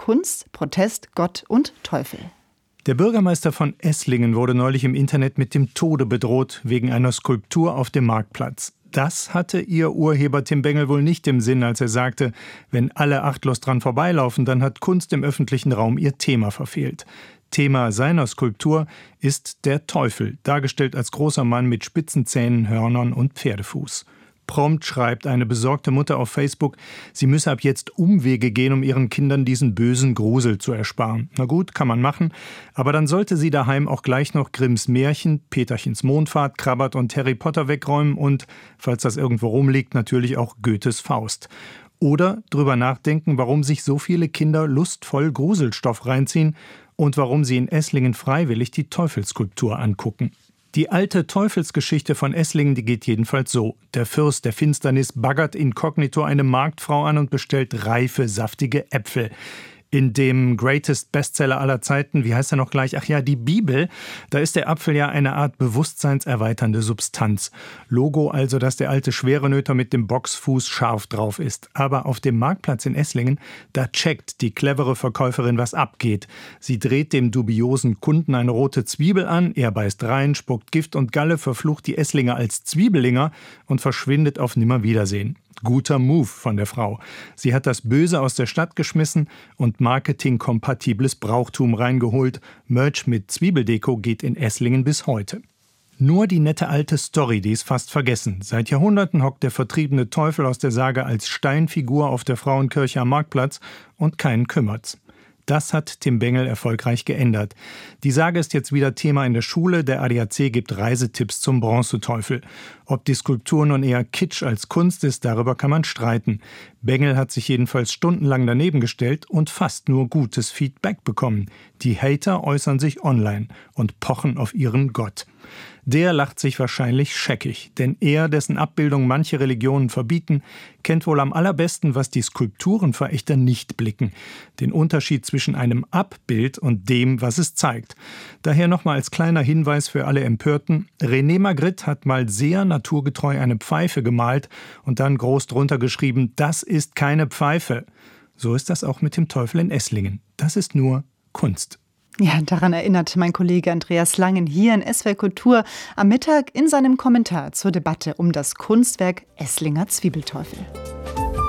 Kunst, Protest, Gott und Teufel. Der Bürgermeister von Esslingen wurde neulich im Internet mit dem Tode bedroht wegen einer Skulptur auf dem Marktplatz. Das hatte ihr Urheber Tim Bengel wohl nicht im Sinn, als er sagte, wenn alle achtlos dran vorbeilaufen, dann hat Kunst im öffentlichen Raum ihr Thema verfehlt. Thema seiner Skulptur ist der Teufel, dargestellt als großer Mann mit spitzen Zähnen, Hörnern und Pferdefuß. Prompt schreibt eine besorgte Mutter auf Facebook, sie müsse ab jetzt Umwege gehen, um ihren Kindern diesen bösen Grusel zu ersparen. Na gut, kann man machen, aber dann sollte sie daheim auch gleich noch Grimms Märchen, Peterchens Mondfahrt, Krabbert und Harry Potter wegräumen und, falls das irgendwo rumliegt, natürlich auch Goethes Faust. Oder drüber nachdenken, warum sich so viele Kinder lustvoll Gruselstoff reinziehen und warum sie in Esslingen freiwillig die Teufelsskulptur angucken. Die alte Teufelsgeschichte von Esslingen, die geht jedenfalls so. Der Fürst der Finsternis baggert inkognito eine Marktfrau an und bestellt reife, saftige Äpfel. In dem Greatest Bestseller aller Zeiten, wie heißt er noch gleich? Ach ja, die Bibel. Da ist der Apfel ja eine Art bewusstseinserweiternde Substanz. Logo also, dass der alte Schwerenöter mit dem Boxfuß scharf drauf ist. Aber auf dem Marktplatz in Esslingen, da checkt die clevere Verkäuferin, was abgeht. Sie dreht dem dubiosen Kunden eine rote Zwiebel an, er beißt rein, spuckt Gift und Galle, verflucht die Esslinger als Zwiebellinger und verschwindet auf Nimmerwiedersehen. Guter Move von der Frau. Sie hat das Böse aus der Stadt geschmissen und marketingkompatibles Brauchtum reingeholt. Merch mit Zwiebeldeko geht in Esslingen bis heute. Nur die nette alte Story, die ist fast vergessen. Seit Jahrhunderten hockt der vertriebene Teufel aus der Sage als Steinfigur auf der Frauenkirche am Marktplatz und keinen kümmert's. Das hat Tim Bengel erfolgreich geändert. Die Sage ist jetzt wieder Thema in der Schule. Der ADAC gibt Reisetipps zum Bronzeteufel. Ob die Skulptur nun eher Kitsch als Kunst ist, darüber kann man streiten. Bengel hat sich jedenfalls stundenlang daneben gestellt und fast nur gutes Feedback bekommen. Die Hater äußern sich online und pochen auf ihren Gott. Der lacht sich wahrscheinlich scheckig, denn er, dessen Abbildungen manche Religionen verbieten, kennt wohl am allerbesten, was die Skulpturenverächter nicht blicken. Den Unterschied zwischen einem Abbild und dem, was es zeigt. Daher nochmal als kleiner Hinweis für alle Empörten. René Magritte hat mal sehr naturgetreu eine Pfeife gemalt und dann groß drunter geschrieben, das ist keine Pfeife. So ist das auch mit dem Teufel in Esslingen. Das ist nur Kunst. Ja, daran erinnert mein Kollege Andreas Langen hier in SWR Kultur am Mittag in seinem Kommentar zur Debatte um das Kunstwerk Esslinger Zwiebelteufel.